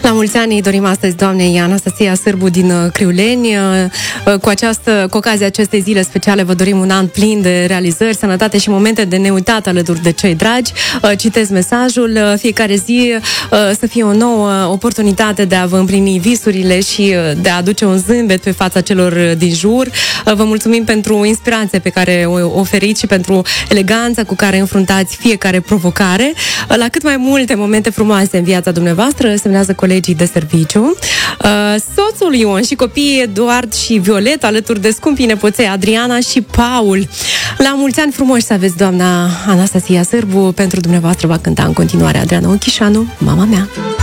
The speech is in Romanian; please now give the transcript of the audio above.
La mulți ani dorim astăzi doamnei Anastasia Sârbu din Criuleni. Cu ocazia acestei zile speciale vă dorim un an plin de realizări, sănătate și momente de neuitat alături de cei dragi. Citez mesajul: fiecare zi să fie o nouă oportunitate de a vă împlini visurile și de a aduce un zâmbet pe fața celor din jur. Vă mulțumim pentru inspirația pe care o oferiți și pentru eleganța cu care înfruntați fiecare provocare. La cât mai multe momente frumoase în viața dumneavoastră, semnează colegii de serviciu. Soțul Ion și copiii Eduard și Violeta, alături de scumpii nepoței Adriana și Paul. La mulți ani frumoși să aveți, doamna Anastasia Sârbu. Pentru dumneavoastră va cânta în continuare Adriana Ochișanu, Mama mea.